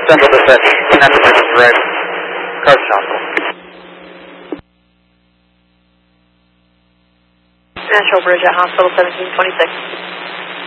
Central Dispatch, Natural Bridge Drive, Carson Hospital. Natural Bridge at Hospital 1726.